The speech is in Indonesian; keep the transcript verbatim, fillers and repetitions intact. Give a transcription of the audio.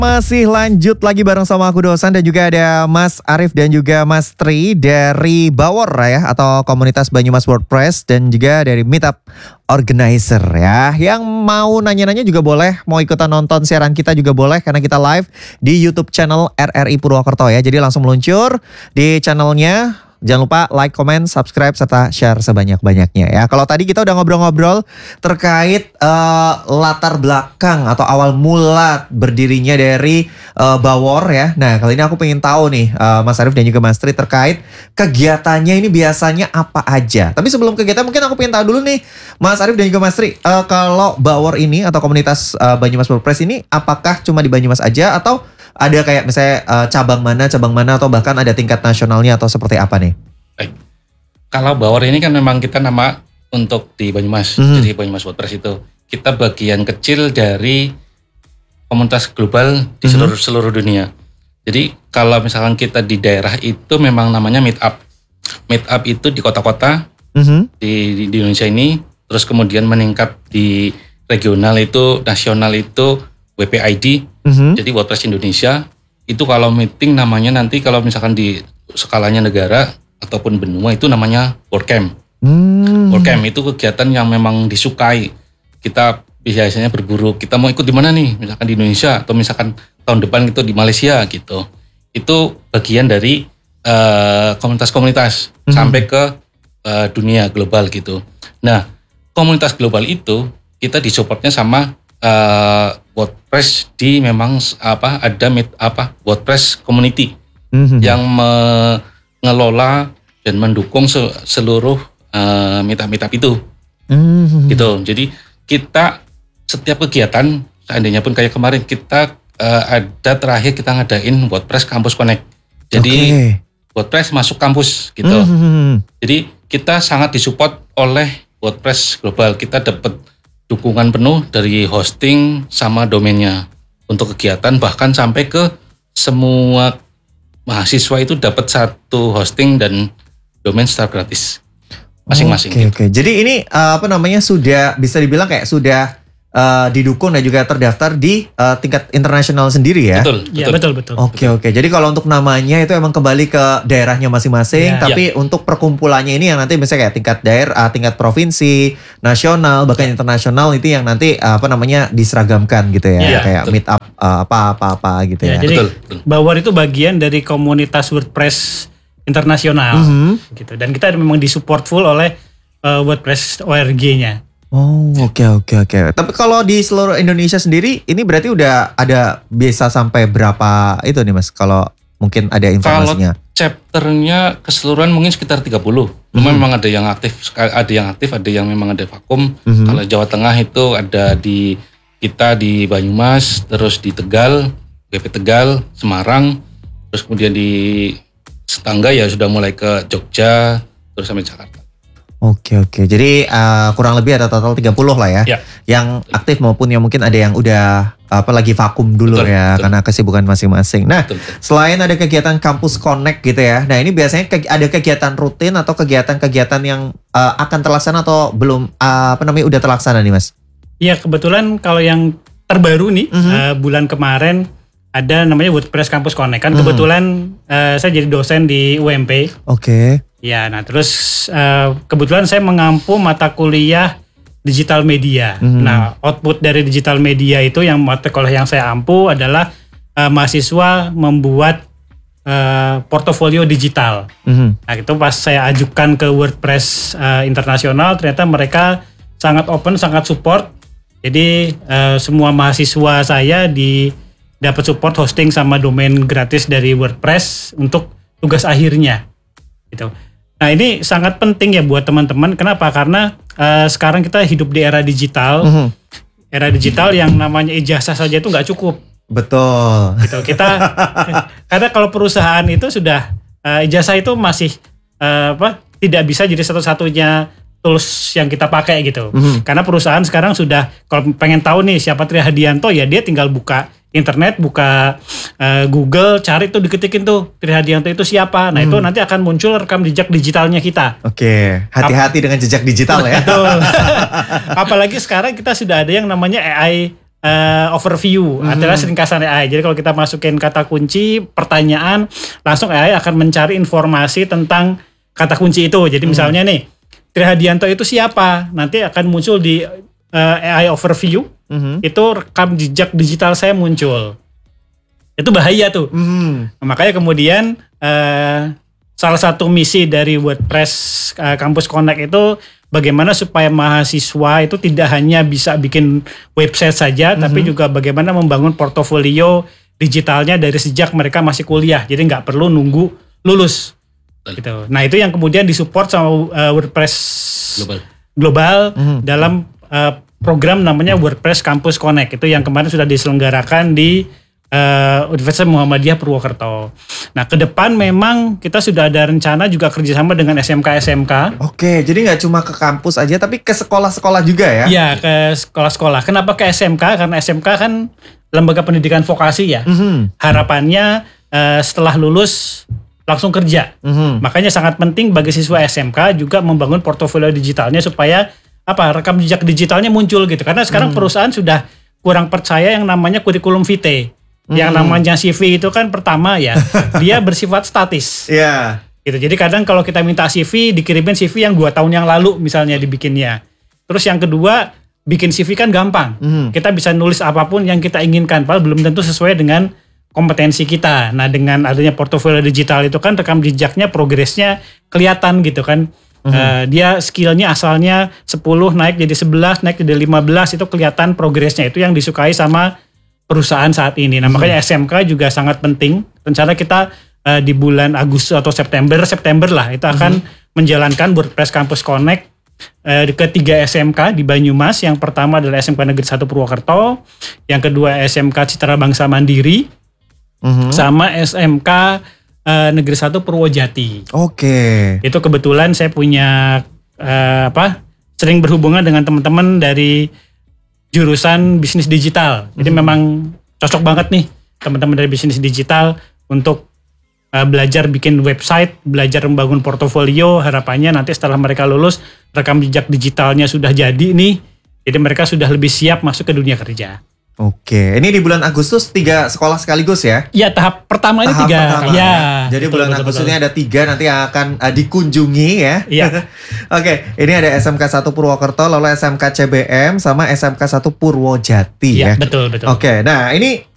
Masih lanjut lagi bareng sama aku Dosan dan juga ada Mas Arif dan juga Mas Tri dari Bawor ya, atau komunitas Banyumas WordPress, dan juga dari Meetup Organizer ya. Yang mau nanya-nanya juga boleh, mau ikutan nonton siaran kita juga boleh karena kita live di YouTube channel R R I Purwokerto ya. Jadi langsung meluncur di channelnya. Jangan lupa like, comment, subscribe, serta share sebanyak-banyaknya ya. Kalau tadi kita udah ngobrol-ngobrol terkait uh, latar belakang atau awal mula berdirinya dari uh, Bawor ya. Nah kali ini aku pengen tahu nih uh, Mas Arif dan juga Mas Tri terkait kegiatannya ini biasanya apa aja. Tapi sebelum kegiatan mungkin aku pengen tahu dulu nih Mas Arif dan juga Mas Tri. Uh, kalau Bawor ini atau komunitas uh, Banyumas WordPress ini apakah cuma di Banyumas aja atau ada kayak misalnya uh, cabang mana, cabang mana, atau bahkan ada tingkat nasionalnya atau seperti apa nih? Baik. Kalau Bawor ini kan memang kita nama untuk di Banyumas, mm-hmm. jadi Banyumas WordPress itu kita bagian kecil dari komunitas global di seluruh mm-hmm. seluruh dunia. Jadi kalau misalkan kita di daerah itu memang namanya Meetup. Meetup itu di kota-kota mm-hmm. di, di di Indonesia ini, terus kemudian meningkat di regional itu, nasional itu W P I D. Mm-hmm. Jadi WordPress Indonesia itu kalau meeting namanya nanti kalau misalkan di skalanya negara ataupun benua itu namanya WordCamp. Mm. WordCamp itu kegiatan yang memang disukai. Kita biasanya berburu, kita mau ikut di mana nih? Misalkan di Indonesia atau misalkan tahun depan itu di Malaysia gitu. Itu bagian dari uh, komunitas-komunitas mm-hmm. sampai ke uh, dunia global gitu. Nah, komunitas global itu kita disupportnya sama uh, WordPress di memang apa ada meet, apa WordPress community mm-hmm. yang mengelola dan mendukung seluruh uh, meetup-meetup itu mm-hmm. gitu. Jadi kita setiap kegiatan seandainya pun kayak kemarin kita uh, ada terakhir kita ngadain WordPress Campus Connect. Jadi okay. WordPress masuk kampus gitu. Mm-hmm. Jadi kita sangat disupport oleh WordPress global. Kita dapat dukungan penuh dari hosting sama domainnya untuk kegiatan, bahkan sampai ke semua mahasiswa itu dapat satu hosting dan domain secara gratis masing-masing. Oke, gitu. Oke. Jadi ini uh, apa namanya sudah bisa dibilang kayak sudah uh, didukung dan juga terdaftar di uh, tingkat internasional sendiri ya? Betul, betul. Ya, betul, betul. Oke, betul. oke. Jadi kalau untuk namanya itu emang kembali ke daerahnya masing-masing, ya, tapi ya. Untuk perkumpulannya ini yang nanti misalnya kayak tingkat daerah, tingkat provinsi, nasional, bahkan ya. Internasional itu yang nanti apa namanya diseragamkan gitu ya, ya kayak betul. Meetup uh, apa-apa-apa gitu ya. ya. Jadi betul, betul. Bawor itu bagian dari komunitas WordPress internasional mm-hmm. gitu, dan kita memang disupport full oleh uh, WordPress O R G-nya. Oh oke oke oke. Tapi kalau di seluruh Indonesia sendiri ini berarti udah ada bisa sampai berapa itu nih Mas? Kalau mungkin ada informasinya. Kalau chapternya keseluruhan mungkin sekitar tiga puluh. Cuma mm-hmm. memang ada yang aktif, ada yang aktif, ada yang memang ada vakum. Mm-hmm. Kalau Jawa Tengah itu ada di kita di Banyumas, terus di Tegal, B P Tegal, Semarang, terus kemudian di tetangga ya sudah mulai ke Jogja, terus sampai Jakarta. Oke oke, jadi uh, kurang lebih ada total tiga puluh lah ya, ya. Yang aktif maupun yang mungkin ada yang udah apa lagi vakum dulu betul, ya betul. Karena kesibukan masing-masing. Nah betul, betul. Selain ada kegiatan Campus Connect gitu ya, nah ini biasanya ke, ada kegiatan rutin atau kegiatan-kegiatan yang uh, akan terlaksana atau belum uh, apa namanya udah terlaksana nih Mas? Iya kebetulan kalau yang terbaru nih mm-hmm. uh, bulan kemarin ada namanya WordPress Campus Connect kan mm-hmm. kebetulan uh, saya jadi dosen di U M P. Oke. Okay. Ya, nah terus uh, kebetulan saya mengampu mata kuliah digital media. Mm-hmm. Nah, output dari digital media itu yang mata kuliah yang saya ampu adalah uh, mahasiswa membuat uh, portofolio digital. Mm-hmm. Nah, itu pas saya ajukan ke WordPress uh, internasional, ternyata mereka sangat open, sangat support. Jadi uh, semua mahasiswa saya di dapat support hosting sama domain gratis dari WordPress untuk tugas akhirnya. Gitu. Nah ini sangat penting ya buat teman-teman. Kenapa? Karena uh, sekarang kita hidup di era digital. Mm-hmm. Era digital yang namanya ijazah saja itu nggak cukup. Betul. Gitu. Kita karena kalau perusahaan itu sudah uh, ijazah itu masih uh, apa? Tidak bisa jadi satu-satunya tools yang kita pakai gitu. Mm-hmm. Karena perusahaan sekarang sudah kalau pengen tahu nih siapa Tri Hadianto ya dia tinggal buka internet, buka uh, Google, cari tuh diketikin tuh Tri Hadianto itu siapa. Nah hmm. itu nanti akan muncul rekam jejak digitalnya kita. Oke, hati-hati Ap- dengan jejak digital ya. Betul. Apalagi sekarang kita sudah ada yang namanya A I uh, overview, Mhm. adalah ringkasan A I. Jadi kalau kita masukin kata kunci, pertanyaan, langsung A I akan mencari informasi tentang kata kunci itu. Jadi misalnya nih, Tri Hadianto itu siapa? Nanti akan muncul di uh, A I overview, Mhm. itu rekam jejak digital saya muncul. Itu bahaya tuh. Mhm. Nah, makanya kemudian uh, salah satu misi dari WordPress uh, Campus Connect itu bagaimana supaya mahasiswa itu tidak hanya bisa bikin website saja, Mm-hmm. tapi juga bagaimana membangun portofolio digitalnya dari sejak mereka masih kuliah. Jadi nggak perlu nunggu lulus. Gitu. Nah itu yang kemudian disupport sama uh, WordPress Global. global Mhm. dalam uh, program namanya WordPress Campus Connect. Itu yang kemarin sudah diselenggarakan di uh, Universitas Muhammadiyah Purwokerto. Nah ke depan memang kita sudah ada rencana juga kerjasama dengan S M K S M K. Oke, jadi nggak cuma ke kampus aja, tapi ke sekolah-sekolah juga ya? Iya ke sekolah-sekolah. Kenapa ke S M K? Karena S M K kan lembaga pendidikan vokasi ya. Mhm. Harapannya uh, setelah lulus langsung kerja. Mhm. Makanya sangat penting bagi siswa S M K juga membangun portofolio digitalnya supaya apa rekam jejak digitalnya muncul gitu. Karena sekarang perusahaan sudah kurang percaya yang namanya kurikulum vitae. Yang namanya C V itu kan pertama ya dia bersifat statis. Iya. Gitu. Jadi kadang kalau kita minta C V dikirimin C V yang dua tahun yang lalu misalnya dibikinnya. Terus yang kedua bikin C V kan gampang. Mhm. Kita bisa nulis apapun yang kita inginkan, padahal belum tentu sesuai dengan kompetensi kita. Nah dengan adanya portofolio digital itu kan rekam jejaknya, progresnya kelihatan gitu kan. Uh, dia skillnya asalnya sepuluh naik jadi sebelas, naik jadi lima belas, itu kelihatan progresnya. Itu yang disukai sama perusahaan saat ini. Nah makanya S M K juga sangat penting. Rencana kita uh, di bulan Agustus atau September, September lah itu akan menjalankan WordPress Campus Connect uh, ke tiga S M K di Banyumas. Yang pertama adalah S M K Negeri satu Purwokerto, yang kedua S M K Citra Bangsa Mandiri, Mhm. sama S M K uh, Negeri satu Purwojati. Oke. Itu kebetulan saya punya uh, apa sering berhubungan dengan teman-teman dari jurusan bisnis digital. Jadi memang cocok banget nih teman-teman dari bisnis digital untuk uh, belajar bikin website, belajar membangun portofolio. Harapannya nanti setelah mereka lulus rekam jejak digitalnya sudah jadi nih. Jadi mereka sudah lebih siap masuk ke dunia kerja. Oke, ini di bulan Agustus tiga sekolah sekaligus ya? Ya tahap pertama ini Tahap tiga. pertama, Ya. ya. Jadi betul, bulan betul, Agustus betul. ini ada tiga nanti yang akan uh, dikunjungi ya. Iya. Oke, ini ada S M K satu Purwokerto, lalu S M K C B M sama S M K satu Purwojati Iya, ya. betul betul. Oke, nah ini